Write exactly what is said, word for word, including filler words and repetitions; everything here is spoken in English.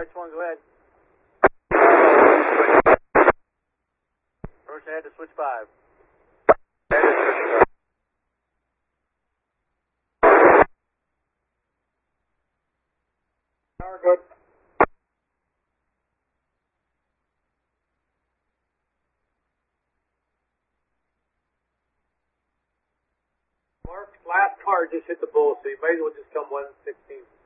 Which one, go ahead. Approach ahead to switch five. Power good. Mark's last car just hit the bull, so you might as well just come one sixteen.